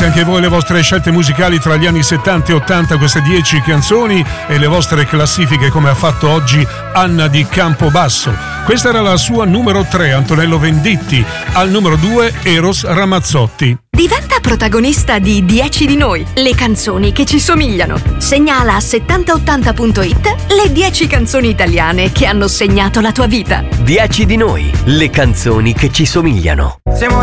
Mandate anche voi le vostre scelte musicali tra gli anni 70 e 80, queste 10 canzoni e le vostre classifiche, come ha fatto oggi Anna di Campobasso. Questa era la sua numero 3, Antonello Venditti. Al numero 2, Eros Ramazzotti. Diventa protagonista di 10 di noi, le canzoni che ci somigliano. Segnala a 7080.it le 10 canzoni italiane che hanno segnato la tua vita. 10 di noi, le canzoni che ci somigliano. Siamo